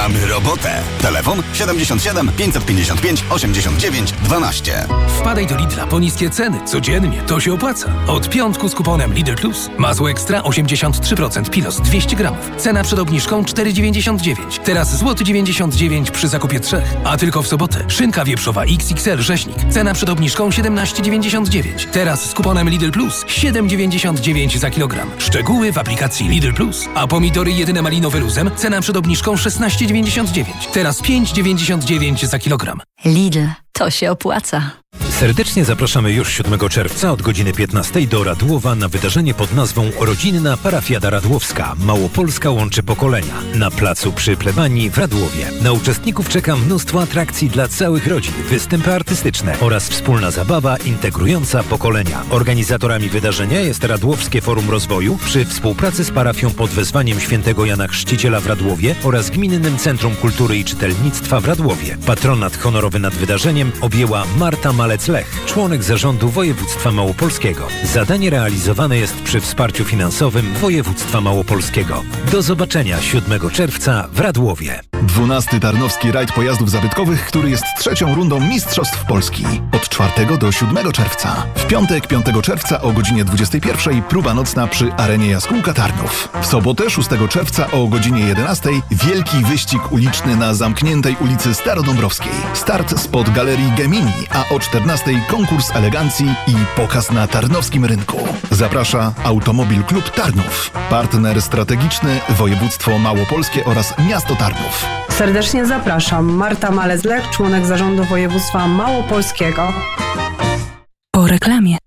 Mamy robotę. Telefon 77 555 89 12. Wpadaj do Lidla po niskie ceny. Codziennie to się opłaca. Od piątku z kuponem Lidl Plus. Masło ekstra 83% Pilos 200 gramów. Cena przed obniżką 4,99. Teraz złoty 99 przy zakupie 3. A tylko w sobotę. Szynka wieprzowa XXL Rzeźnik. Cena przed obniżką 17,99. Teraz z kuponem Lidl Plus 7,99 za kilogram. Szczegóły w aplikacji Lidl Plus. A pomidory jedyne malinowe luzem. Cena przed obniżką 16,99. Teraz 5,99 za kilogram. Lidl, to się opłaca. Serdecznie zapraszamy już 7 czerwca od godziny 15 do Radłowa na wydarzenie pod nazwą Rodzinna Parafiada Radłowska. Małopolska łączy pokolenia. Na placu przy plebanii w Radłowie. Na uczestników czeka mnóstwo atrakcji dla całych rodzin, występy artystyczne oraz wspólna zabawa integrująca pokolenia. Organizatorami wydarzenia jest Radłowskie Forum Rozwoju przy współpracy z parafią pod wezwaniem świętego Jana Chrzciciela w Radłowie oraz Gminnym Centrum Kultury i Czytelnictwa w Radłowie. Patronat honorowy nad wydarzeniem objęła Marta Malec-Lech, członek zarządu województwa małopolskiego. Zadanie realizowane jest przy wsparciu finansowym województwa małopolskiego. Do zobaczenia 7 czerwca w Radłowie. 12. Tarnowski Rajd Pojazdów Zabytkowych, który jest trzecią rundą Mistrzostw Polski. Od 4 do 7 czerwca. W piątek 5 czerwca o godzinie 21 próba nocna przy Arenie Jaskółka Tarnów. W sobotę 6 czerwca o godzinie 11 wielki wyścig uliczny na zamkniętej ulicy Starodąbrowskiej. Start spod Galerii Gemini, a o 14 konkurs elegancji i pokaz na tarnowskim rynku. Zaprasza Automobil Klub Tarnów. Partner strategiczny województwo małopolskie oraz miasto Tarnów. Serdecznie zapraszam. Marta Malec-Lech, członek zarządu województwa małopolskiego. Po reklamie.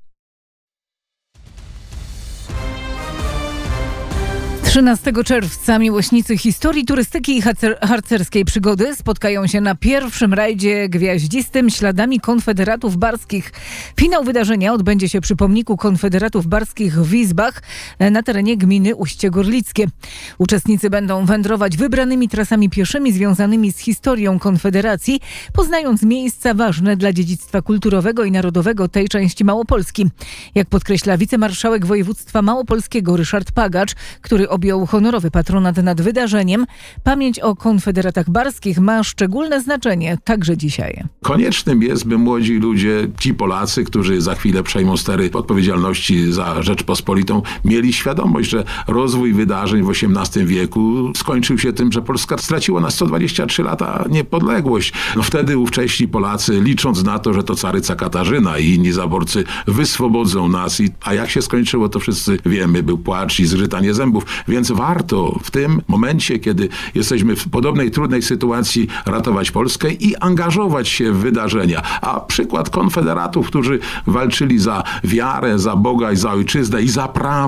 13 czerwca miłośnicy historii, turystyki i harcerskiej przygody spotkają się na pierwszym rajdzie gwiaździstym śladami konfederatów barskich. Finał wydarzenia odbędzie się przy pomniku konfederatów barskich w Izbach na terenie gminy Uście Gorlickie. Uczestnicy będą wędrować wybranymi trasami pieszymi związanymi z historią Konfederacji, poznając miejsca ważne dla dziedzictwa kulturowego i narodowego tej części Małopolski. Jak podkreśla wicemarszałek województwa małopolskiego Ryszard Pagacz, który objął honorowy patronat nad wydarzeniem, pamięć o konfederatach barskich ma szczególne znaczenie także dzisiaj. Koniecznym jest, by młodzi ludzie, ci Polacy, którzy za chwilę przejmą stery odpowiedzialności za Rzeczpospolitą, mieli świadomość, że rozwój wydarzeń w XVIII wieku skończył się tym, że Polska straciła na 123 lata niepodległość. Wtedy ówcześni Polacy, licząc na to, że to caryca Katarzyna i inni zaborcy wyswobodzą nas, a jak się skończyło, to wszyscy wiemy, był płacz i zgrzytanie zębów. Więc warto w tym momencie, kiedy jesteśmy w podobnej trudnej sytuacji, ratować Polskę i angażować się w wydarzenia. A przykład konfederatów, którzy walczyli za wiarę, za Boga i za ojczyznę i za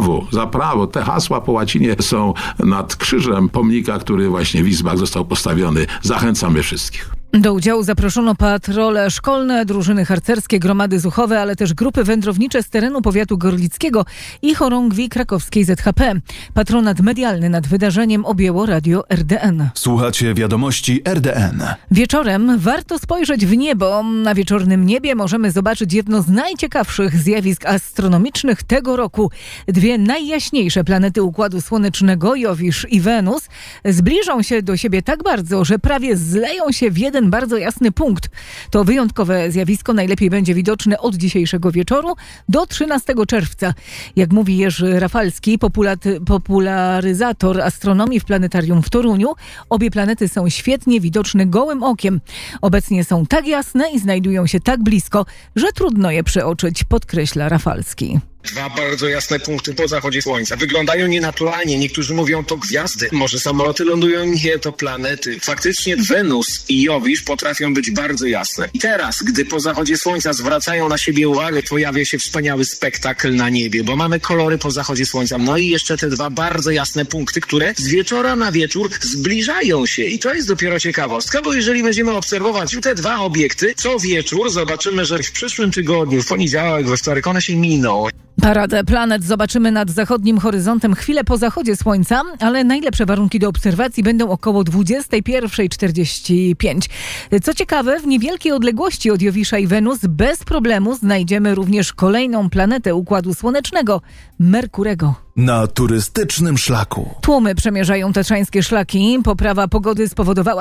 prawo. Te hasła po łacinie są nad krzyżem pomnika, który właśnie w Izbach został postawiony. Zachęcamy wszystkich. Do udziału zaproszono patrole szkolne, drużyny harcerskie, gromady zuchowe, ale też grupy wędrownicze z terenu powiatu gorlickiego i chorągwi krakowskiej ZHP. Patronat medialny nad wydarzeniem objęło radio RDN. Słuchacie wiadomości RDN. Wieczorem warto spojrzeć w niebo. Na wieczornym niebie możemy zobaczyć jedno z najciekawszych zjawisk astronomicznych tego roku. Dwie najjaśniejsze planety Układu Słonecznego, Jowisz i Wenus, zbliżą się do siebie tak bardzo, że prawie zleją się w jeden bardzo jasny punkt. To wyjątkowe zjawisko najlepiej będzie widoczne od dzisiejszego wieczoru do 13 czerwca. Jak mówi Jerzy Rafalski, popularyzator astronomii w planetarium w Toruniu, obie planety są świetnie widoczne gołym okiem. Obecnie są tak jasne i znajdują się tak blisko, że trudno je przeoczyć, podkreśla Rafalski. Dwa bardzo jasne punkty po zachodzie słońca. Wyglądają nienaturalnie. Niektórzy mówią to gwiazdy. Może samoloty lądują, nie, to planety. Faktycznie Wenus i Jowisz potrafią być bardzo jasne. I teraz, gdy po zachodzie słońca zwracają na siebie uwagę, pojawia się wspaniały spektakl na niebie, bo mamy kolory po zachodzie słońca. No i jeszcze te dwa bardzo jasne punkty, które z wieczora na wieczór zbliżają się. I to jest dopiero ciekawostka, bo jeżeli będziemy obserwować te dwa obiekty, co wieczór zobaczymy, że w przyszłym tygodniu, w poniedziałek, we wtorek one się miną. Paradę planet zobaczymy nad zachodnim horyzontem chwilę po zachodzie słońca, ale najlepsze warunki do obserwacji będą około 21:45. Co ciekawe, w niewielkiej odległości od Jowisza i Wenus bez problemu znajdziemy również kolejną planetę Układu Słonecznego, Merkurego. Na turystycznym szlaku. Tłumy przemierzają tatrzańskie szlaki. Poprawa pogody spowodowała